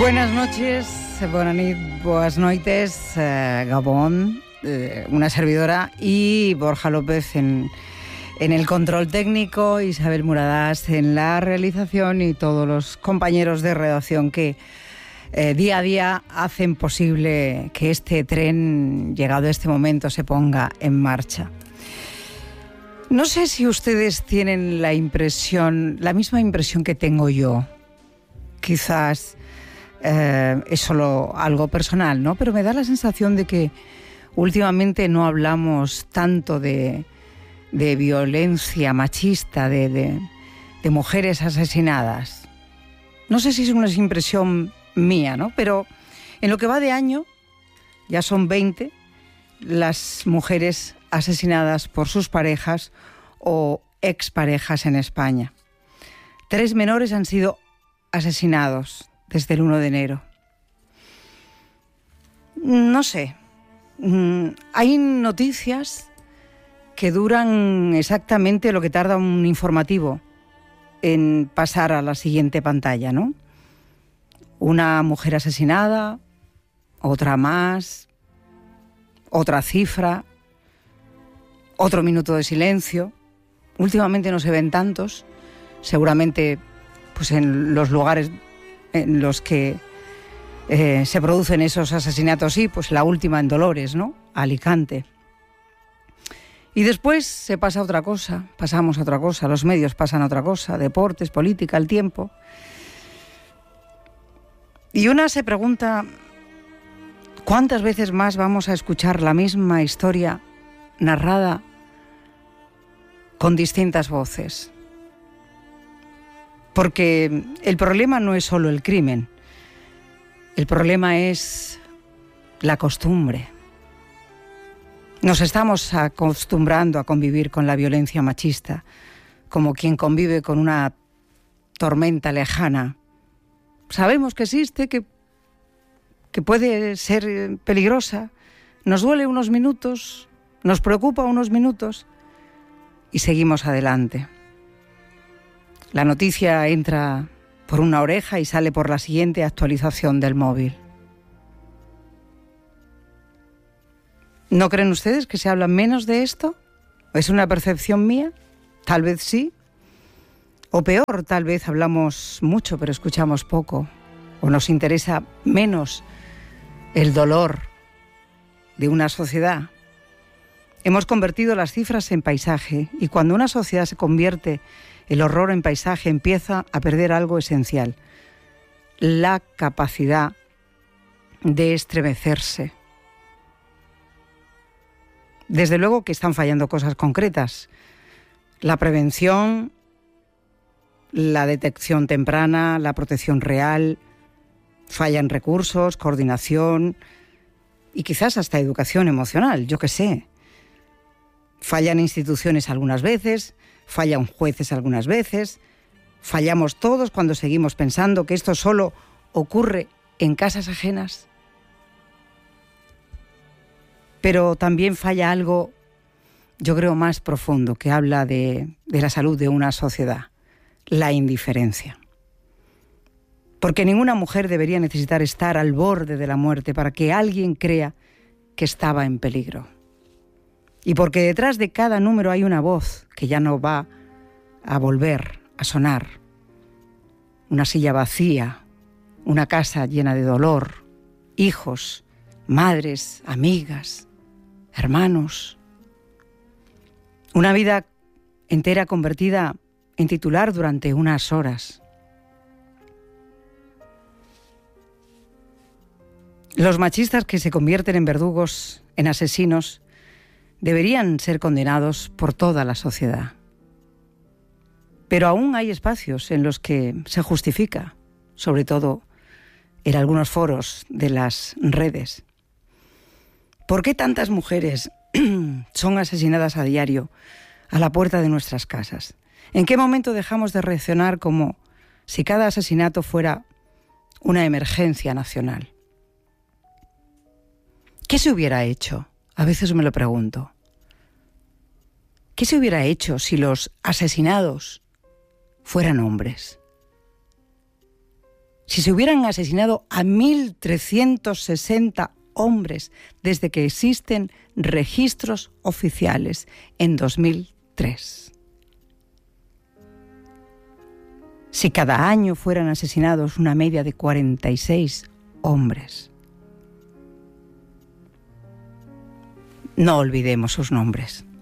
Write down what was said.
Buenas noches, boas noites, Gabón, una servidora, y Borja López en el control técnico, Isabel Muradas en la realización y todos los compañeros de redacción que día a día hacen posible que este tren, llegado a este momento, se ponga en marcha. No sé si ustedes tienen la misma impresión que tengo yo. Quizás es solo algo personal, ¿no? Pero me da la sensación de que últimamente no hablamos tanto de violencia machista, de mujeres asesinadas. No sé si es una impresión mía, ¿no? Pero en lo que va de año, ya son 20 las mujeres asesinadas por sus parejas o exparejas en España. 3 menores han sido asesinados desde el 1 de enero. No sé, hay noticias que duran exactamente lo que tarda un informativo en pasar a la siguiente pantalla, ¿no? Una mujer asesinada, otra más, otra cifra, otro minuto de silencio. Últimamente no se ven tantos, seguramente pues en los lugares en los que se producen esos asesinatos, sí, pues la última en Dolores, ¿no? Alicante. Y después se pasa a otra cosa, pasamos a otra cosa, los medios pasan a otra cosa, deportes, política, el tiempo. Y una se pregunta, ¿cuántas veces más vamos a escuchar la misma historia narrada con distintas voces? Porque el problema no es solo el crimen, el problema es la costumbre. Nos estamos acostumbrando a convivir con la violencia machista, como quien convive con una tormenta lejana. Sabemos que existe, que puede ser peligrosa, nos duele unos minutos, nos preocupa unos minutos y seguimos adelante. La noticia entra por una oreja y sale por la siguiente actualización del móvil. ¿No creen ustedes que se habla menos de esto? ¿Es una percepción mía? Tal vez sí. O peor, tal vez hablamos mucho pero escuchamos poco. O nos interesa menos el dolor de una sociedad. Hemos convertido las cifras en paisaje, y cuando una sociedad se convierte el horror en paisaje, empieza a perder algo esencial: la capacidad de estremecerse. Desde luego que están fallando cosas concretas: la prevención, la detección temprana, la protección real. Fallan recursos, coordinación y quizás hasta educación emocional, yo qué sé. Fallan instituciones algunas veces, fallan jueces algunas veces, fallamos todos cuando seguimos pensando que esto solo ocurre en casas ajenas. Pero también falla algo, yo creo, más profundo, que habla de la salud de una sociedad: la indiferencia. Porque ninguna mujer debería necesitar estar al borde de la muerte para que alguien crea que estaba en peligro. Y porque detrás de cada número hay una voz que ya no va a volver a sonar. Una silla vacía, una casa llena de dolor, hijos, madres, amigas, hermanos. Una vida entera convertida en titular durante unas horas. Los machistas que se convierten en verdugos, en asesinos, deberían ser condenados por toda la sociedad. Pero aún hay espacios en los que se justifica, sobre todo en algunos foros de las redes. ¿Por qué tantas mujeres son asesinadas a diario a la puerta de nuestras casas? ¿En qué momento dejamos de reaccionar como si cada asesinato fuera una emergencia nacional? ¿Qué se hubiera hecho? A veces me lo pregunto. ¿Qué se hubiera hecho si los asesinados fueran hombres? si se hubieran asesinado a 1.360 hombres desde que existen registros oficiales en 2003. Si cada año fueran asesinados una media de 46 hombres. No olvidemos sus nombres.